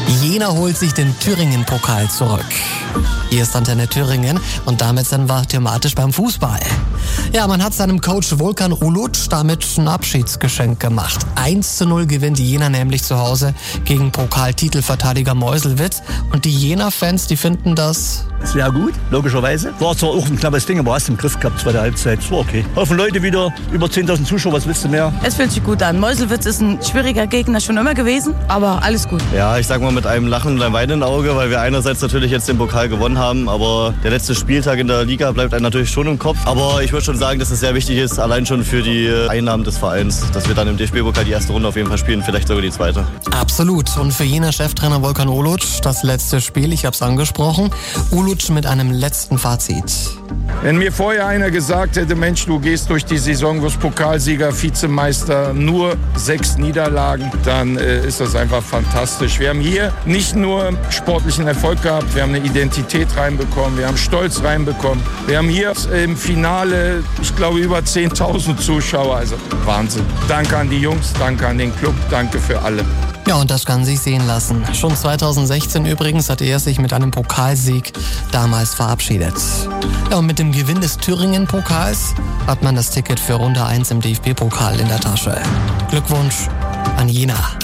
Jena holt sich den Thüringen-Pokal zurück. Hier ist Antenne Thüringen und damit sind wir thematisch beim Fußball. Ja, man hat seinem Coach Volkan Uluc damit ein Abschiedsgeschenk gemacht. 1:0 gewinnt Jena nämlich zu Hause gegen Pokaltitelverteidiger Meuselwitz. Und die Jena-Fans, die finden das... Sehr gut, logischerweise. War zwar auch ein knappes Ding, aber hast du im Griff gehabt, zweite Halbzeit. Das war okay. Haufen Leute wieder, über 10.000 Zuschauer, was willst du mehr? Es fühlt sich gut an. Meuselwitz ist ein schwieriger Gegner schon immer gewesen, aber alles gut. Ja, ich sag mal mit einem Lachen und einem weinenden Auge, weil wir einerseits natürlich jetzt den Pokal gewonnen haben, aber der letzte Spieltag in der Liga bleibt einem natürlich schon im Kopf. Aber ich würde schon sagen, dass es sehr wichtig ist, allein schon für die Einnahmen des Vereins, dass wir dann im DFB-Pokal die erste Runde auf jeden Fall spielen, vielleicht sogar die zweite. Absolut. Und für Jena-Cheftrainer Volkan Uluc das letzte Spiel, ich habe es angesprochen, Uluc mit einem letzten Fazit. Wenn mir vorher einer gesagt hätte, Mensch, du gehst durch die Saison, wirst Pokalsieger, Vizemeister, nur 6 Niederlagen, dann ist das einfach fantastisch. Wir haben hier nicht nur sportlichen Erfolg gehabt, wir haben eine Identität reinbekommen, wir haben Stolz reinbekommen. Wir haben hier im Finale, ich glaube, über 10.000 Zuschauer, also Wahnsinn. Danke an die Jungs, danke an den Club, danke für alle. Ja, und das kann sich sehen lassen. Schon 2016 übrigens hat er sich mit einem Pokalsieg damals verabschiedet. Ja, und mit dem Gewinn des Thüringen-Pokals hat man das Ticket für Runde 1 im DFB-Pokal in der Tasche. Glückwunsch an Jena.